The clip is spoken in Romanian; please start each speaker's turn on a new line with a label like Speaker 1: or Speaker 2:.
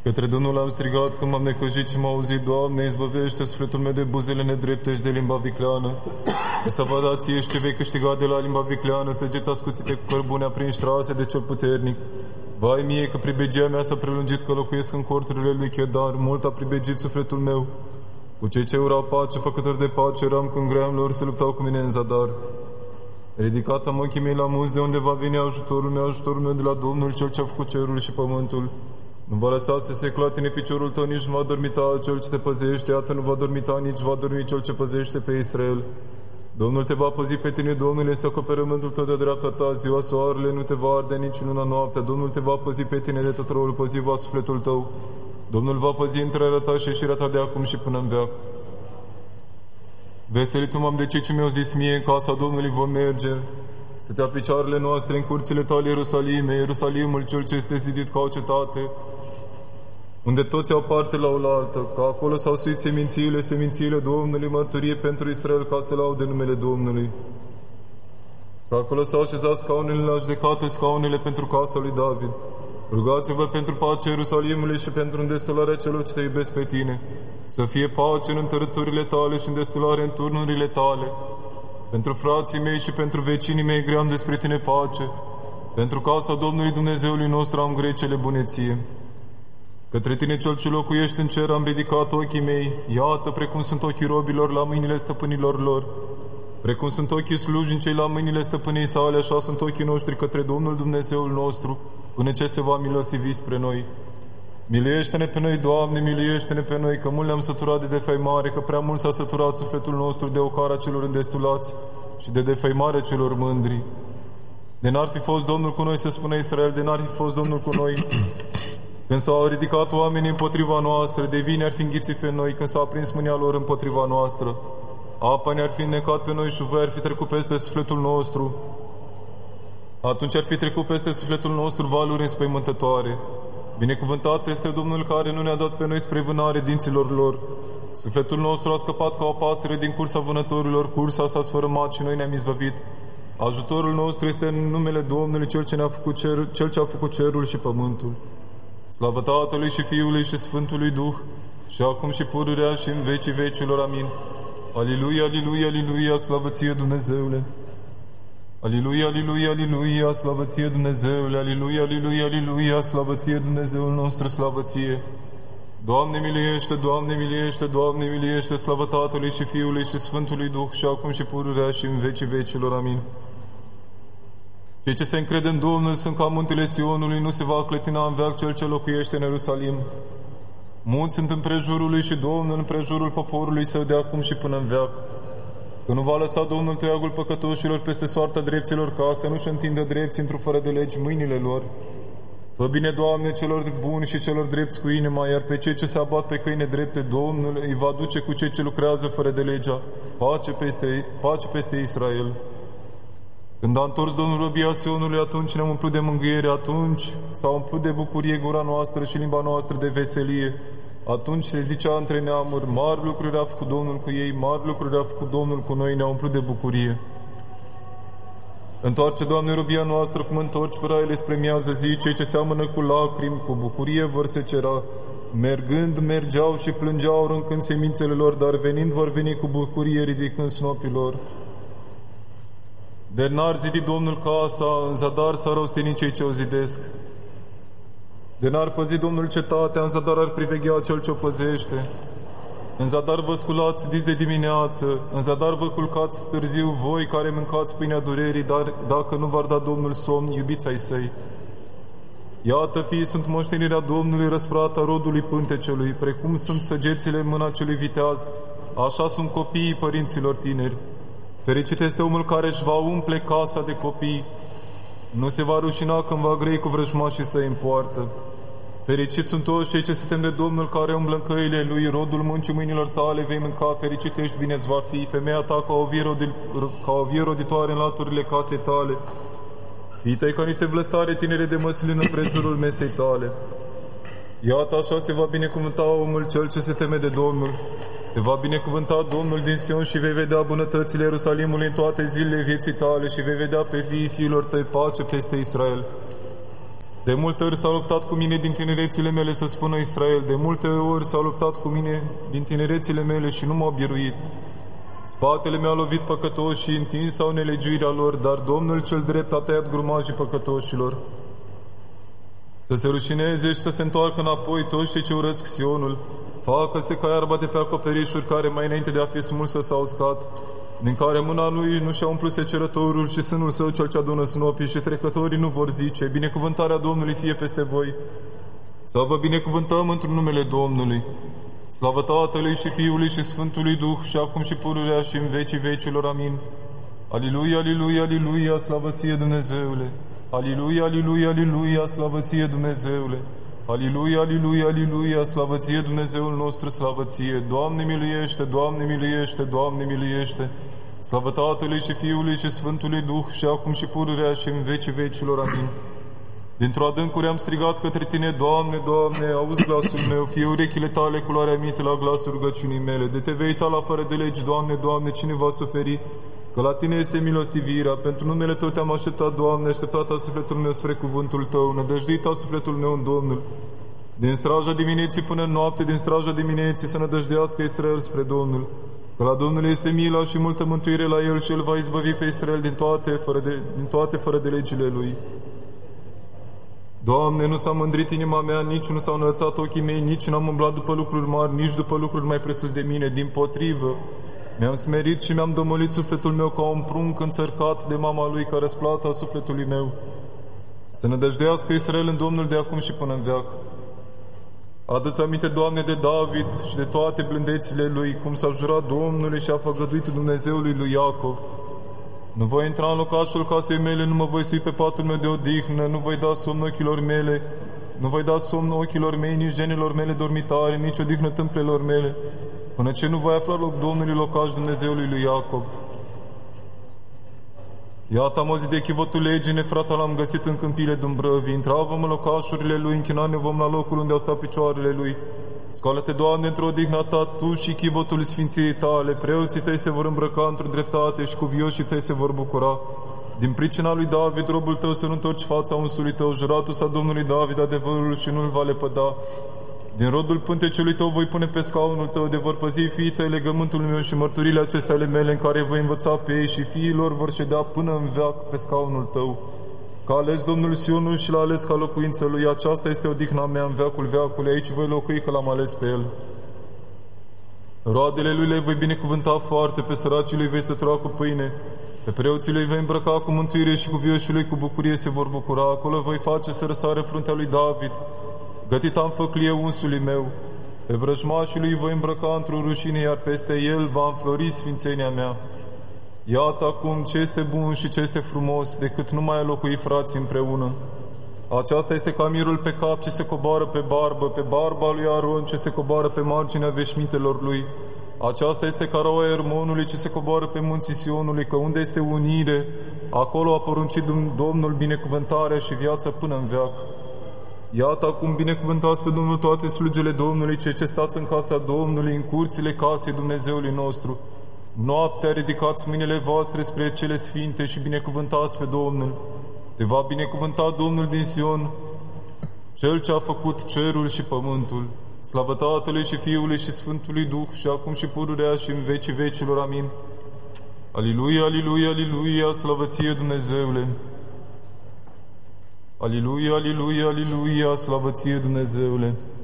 Speaker 1: Către Domnul am strigat când m-am necăjit și m-a auzit. Doamne, izbăvește sufletul meu de buzele nedrepte și de limba vicleană. Să vă dați ție și ce vei câștiga de la limba vicleană, săgeți ascuțite cu cărbune aprinși trase de cel puternic. Vai mie că pribegia mea s-a prelungit, că locuiesc în corturile lui Chedar, mult a pribegit sufletul meu. Cu cei ce urau pace, făcători de pace, eram când gream lor se luptau cu mine în zadar. Ridicat am ochii mei la munți, de unde va veni ajutorul meu de la Domnul, cel ce a făcut cerul și pământul. Nu va lăsa să se clatine piciorul tău, nici nu va dormita cel ce te păzește, iată nu va dormita, nici va dormi cel ce păzește pe Israel. Domnul te va păzi pe tine, Domnul este acoperământul tău de dreapta ta, ziua soarele nu te va arde, nici luna noaptea. Domnul te va păzi pe tine de tot răul, păzi va sufletul tău. Domnul va păzi intrarea ta și ieșirea ta de acum și până în veac. Veselitul m-am de cei ce mi-au zis mie, în casa Domnului vom merge. Stătea picioarele noastre în curțile tale, Ierusalime, Ierusalimul cel ce este zidit ca o cetate, unde toți au parte la oaltă, că acolo s-au suit semințiile Domnului, mărturie pentru Israel, ca să laude numele Domnului. Că acolo s-au așezat scaunele la judecată, scaunele pentru casa lui David. Rugați-vă pentru pacea Ierusalimului și pentru îndestularea celor ce te iubesc pe tine. Să fie pace în întărâturile tale și îndestulare în turnurile tale. Pentru frații mei și pentru vecinii mei gream despre tine pace. Pentru casa Domnului Dumnezeului nostru am grecele buneție. Către tine cel ce locuiești în cer am ridicat ochii mei. Iată, precum sunt ochii robilor la mâinile stăpânilor lor. Precum sunt ochii slujnicei la mâinile stăpânii sale, așa sunt ochii noștri către Domnul Dumnezeul nostru, până ce se va milostivi spre noi. Miluiește-ne pe noi, Doamne, miluiește-ne pe noi, că mult ne-am săturat de defăimare, că prea mult s-a săturat sufletul nostru de ocara celor îndestulați și de defăimarea celor mândri. De n-ar fi fost Domnul cu noi, să spună Israel, de n-ar fi fost Domnul cu noi. Când s-au ridicat oamenii împotriva noastră, de vine ar fi înghițit pe noi, când s-a aprins mânia lor împotriva noastră. Apa ne-ar fi înnecat pe noi și voi ar fi trecut peste sufletul nostru. Atunci ar fi trecut peste sufletul nostru valuri înspăimântătoare. Binecuvântat este Domnul care nu ne-a dat pe noi spre vânare dinților lor. Sufletul nostru a scăpat ca o pasăre din cursa vânătorilor, cursa s-a sfărâmat și noi ne-am izbăvit. Ajutorul nostru este în numele Domnului, cel ce a făcut cerul și pământul. Slavă Tatălui și Fiului și Sfântului Duh, și acum și pururea și în vecii vecilor. Amin. Aliluia, aliluia, aliluia, slavă ție, Dumnezeule! Aliluia, aliluia, aliluia, slavă ție, Dumnezeule! Aliluia, aliluia, aliluia, slavă ție, Dumnezeul nostru, slavă ție! Doamne miluiește, Doamne miluiește, Doamne miluiește, slavă Tatălui și Fiului și Sfântului Duh, și acum și pururea și în vecii vecilor. Amin. Cei ce se încred în Domnul sunt ca muntele Sionului, nu se va clătina în veac cel ce locuiește în Ierusalim. Mulți sunt împrejurul lui și Domnul împrejurul poporului său de acum și până în veac. Că nu va lăsa Domnul toiagul păcătoșilor peste soarta drepților, ca să nu-și întindă drepți într-o fără de legi mâinile lor. Fă bine, Doamne, celor buni și celor drepți cu inima, iar pe cei ce se abat pe căi nedrepte, Domnul îi va duce cu cei ce lucrează fără de legea. Pace peste Israel. Când a întors Domnul robia Sionului, atunci ne-am umplut de mângâiere, atunci s-a umplut de bucurie gura noastră și limba noastră de veselie. Atunci se zicea între neamuri, mari lucruri a făcut Domnul cu ei, mari lucruri a făcut Domnul cu noi, ne-a umplut de bucurie. Întoarce, Doamne, robia noastră, cum întorci păraile spre miază zi, cei ce seamănă cu lacrimi, cu bucurie vor secera. Mergând, mergeau și plângeau, aruncând semințele lor, dar venind vor veni cu bucurie, ridicând snopii lor. De n-ar zidi Domnul casa, în zadar s-ar osteni cei ce o zidesc. De n-ar păzi Domnul cetatea, în zadar ar priveghea cel ce o păzește. În zadar vă sculați zidiți de dimineață, în zadar vă culcați târziu voi care mâncați pâinea durerii, dar dacă nu v-ar da Domnul somn, iubiți ai săi. Iată, fiii sunt moștenirea Domnului, răsplata rodului pântecelui, precum sunt săgețile în mâna celui viteaz, așa sunt copiii părinților tineri. Fericit este omul care își va umple casa de copii, nu se va rușina când va grei cu vrăjmașii să-i împoartă. Fericit sunt toți cei ce se tem de Domnul, care umblă în căile Lui, rodul muncii mâinilor tale vei mânca, fericit ești, bine-ți va fi, femeia ta ca o vie roditoare în laturile casei tale, fii tăi ca niște vlăstare tinere de măslină în prejurul mesei tale. Iată, așa se va binecuvânta omul cel ce se teme de Domnul. Te va binecuvânta Domnul din Sion și vei vedea bunătățile Ierusalimului în toate zilele vieții tale și vei vedea pe fiii fiilor tăi pace peste Israel. De multe ori s-a luptat cu mine din tinerețile mele, să spună Israel. De multe ori s-a luptat cu mine din tinerețile mele și nu m-au biruit. Spatele mi-a lovit păcătoșii, întins sau nelegiuirea lor, dar Domnul cel drept a tăiat grumajii păcătoșilor. Să se rușineze și să se întoarcă înapoi toți cei ce urăsc Sionul, facă-se ca iarba de pe acoperișuri care mai înainte de a fi smulsă s-a uscat, din care mâna lui nu și-a umplut secerătorul și sânul său cel ce adună snopii și trecătorii nu vor zice, binecuvântarea Domnului fie peste voi. Să vă binecuvântăm într-un numele Domnului. Slavă Tatălui și Fiului și Sfântului Duh și acum și pururea și în vecii vecilor. Amin. Aliluia, aliluia, aliluia, slavă ție Dumnezeule! Aliluia, aliluia, aliluia, slavă ție Dumnezeule! Aliluia, aliluia, aliluia, slavă ție Dumnezeul nostru, slavă ție! Doamne miluiește, Doamne miluiește, Doamne miluiește! Slavă Tatălui și Fiului și Sfântului Duh și acum și pururea și în vecii vecilor. Amin. Dintr-o adâncuri am strigat către tine, Doamne, Doamne, auzi glasul meu, fie urechile tale culoarea minte la glasul rugăciunii mele. De te vei ta la fără de legi, Doamne, Doamne, cine va suferi? Că la tine este milostivirea. Pentru numele Tău te-am așteptat, Doamne, așteptat a sufletul meu spre cuvântul Tău, nădăjduit a sufletul meu în Domnul. Din straja dimineții până în noapte, din straja dimineții să nădăjduiască Israel spre Domnul. Că la Domnul este mila și multă mântuire la El și El va izbăvi pe Israel din toate fără de legile Lui. Doamne, nu s-a mândrit inima mea, nici nu s-au înălțat ochii mei, nici n-am umblat după lucruri mari, nici după lucruri mai presus de mine. Dimpotrivă, mi-am smerit și mi-am domolit sufletul meu ca un prunc înțărcat de mama lui, ca răsplată a sufletului meu. Să nădăjduiască Israel în Domnul de acum și până în veac. Adu-ți aminte, Doamne, de David și de toate blândețile lui, cum s-a jurat Domnului și a făgăduit Dumnezeului lui Iacov. Nu voi intra în locașul casei mele, nu mă voi sui pe patul meu de odihnă, nu voi da somn ochilor mele, nu voi da somn ochilor mei, nici genilor mele dormitare, nici odihnă tâmplelor mele, până ce nu voi afla loc Domnului locaș Dumnezeului lui Iacob. Iată, am auzit de chivotul legii, Nefrata l-am găsit în câmpiile Dumbrăvii, intrava-mă în locașurile lui, închinane vom la locul unde au stat picioarele lui. Scoală-te, Doamne, într-o odihna ta, Tu și chivotul sfinției Tale, preoții Tăi se vor îmbrăca într-o dreptate și cuvioșii Tăi se vor bucura. Din pricina lui David, robul Tău, să nu întorci fața unsului Tău, juratul sa Domnului David adevărul și nu-l va lepăda. Din rodul pântecelui Tău voi pune pe scaunul Tău, de vor păzi fiii Tăi legământul meu și mărturile acestea ale mele, în care voi învăța pe ei și fiilor vor ședea până în veac pe scaunul Tău. Că a ales Domnul Sionul și l-a ales ca locuință lui, aceasta este odihna mea în veacul veacului, aici voi locui că l-am ales pe el. Roadele lui le voi binecuvânta foarte, pe săracii lui vei sătura cu pâine, pe preoții lui vei îmbrăca cu mântuire și cu vioșii lui cu bucurie se vor bucura, acolo voi face să răsare fruntea lui David, gătit am făclie unsului meu, pe vrăjmașii lui voi îmbrăca într-o rușine, iar peste el va înflori sfințenia mea. Iată acum ce este bun și ce este frumos, decât numai a locui frații împreună. Aceasta este ca mirul pe cap ce se coboară pe barbă, pe barba lui Aron ce se coboară pe marginea veșmintelor lui. Aceasta este ca roa Ermonului ce se coboară pe munții Sionului, că unde este unire, acolo a poruncit Domnul binecuvântarea și viața până în veac. Iată acum binecuvântați pe Domnul toate slujele Domnului, cei ce stați în casa Domnului, în curțile casei Dumnezeului nostru. Noaptea ridicați mâinile voastre spre cele sfinte și binecuvântați pe Domnul. Te va binecuvânta Domnul din Sion, Cel ce a făcut cerul și pământul. Slavă Tatălui și Fiului și Sfântului Duh și acum și pururea și în vecii vecilor. Amin. Aliluia, aliluia, aliluia, slavă ție Dumnezeule! Aliluia, aliluia, aliluia, slavă ție Dumnezeule!